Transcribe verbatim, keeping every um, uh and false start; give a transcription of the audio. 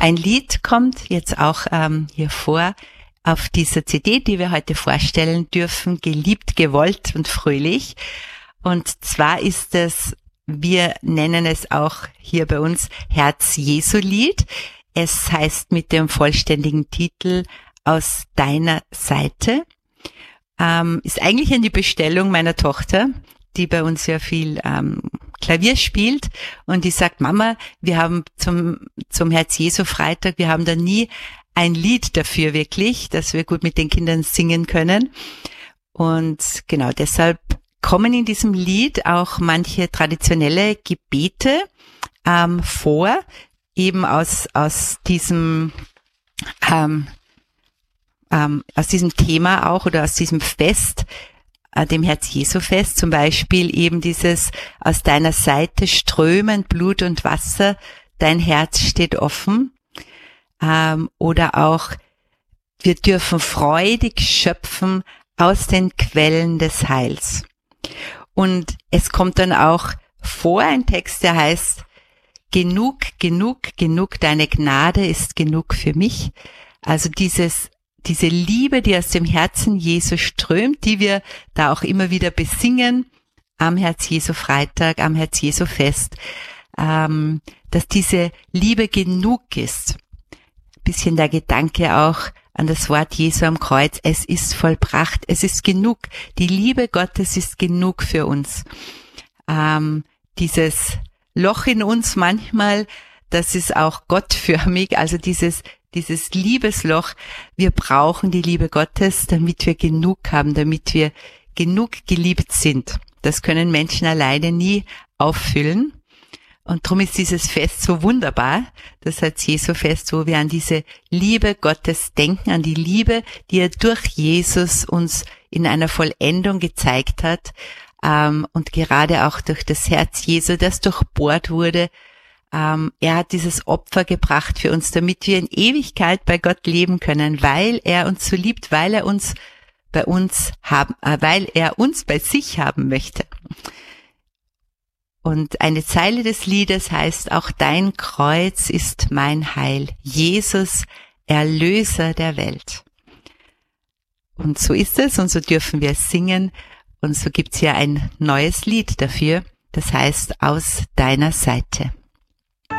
ein Lied kommt jetzt auch ähm, hier vor auf dieser C D, die wir heute vorstellen dürfen, Geliebt, gewollt und fröhlich. Und zwar ist es, wir nennen es auch hier bei uns Herz-Jesu-Lied. Es heißt mit dem vollständigen Titel Aus deiner Seite. Ähm, ist eigentlich eine Bestellung meiner Tochter, die bei uns ja viel ähm, Klavier spielt, und die sagt, Mama, wir haben zum zum Herz-Jesu-Freitag, wir haben da nie ein Lied dafür wirklich, dass wir gut mit den Kindern singen können. Und genau deshalb kommen in diesem Lied auch manche traditionelle Gebete ähm, vor, eben aus aus diesem ähm, ähm, aus diesem Thema auch oder aus diesem Fest, äh, dem Herz-Jesu-Fest, zum Beispiel eben dieses aus deiner Seite strömend Blut und Wasser, dein Herz steht offen, ähm, oder auch wir dürfen freudig schöpfen aus den Quellen des Heils. Und es kommt dann auch vor ein Text, der heißt, genug, genug, genug, deine Gnade ist genug für mich. Also dieses, diese Liebe, die aus dem Herzen Jesu strömt, die wir da auch immer wieder besingen am Herz-Jesu-Freitag, am Herz-Jesu-Fest, ähm, dass diese Liebe genug ist. Ein bisschen der Gedanke auch an das Wort Jesu am Kreuz, es ist vollbracht, es ist genug. Die Liebe Gottes ist genug für uns. Ähm, dieses Loch in uns manchmal, das ist auch gottförmig, also dieses, dieses Liebesloch. Wir brauchen die Liebe Gottes, damit wir genug haben, damit wir genug geliebt sind. Das können Menschen alleine nie auffüllen. Und darum ist dieses Fest so wunderbar, das Herz-Jesu-Fest, wo wir an diese Liebe Gottes denken, an die Liebe, die er durch Jesus uns in einer Vollendung gezeigt hat, ähm, und gerade auch durch das Herz Jesu, das durchbohrt wurde. Ähm, er hat dieses Opfer gebracht für uns, damit wir in Ewigkeit bei Gott leben können, weil er uns so liebt, weil er uns bei uns haben, äh, weil er uns bei sich haben möchte. Und eine Zeile des Liedes heißt, auch dein Kreuz ist mein Heil, Jesus, Erlöser der Welt. Und so ist es, und so dürfen wir es singen, und so gibt's hier ein neues Lied dafür, das heißt, aus deiner Seite.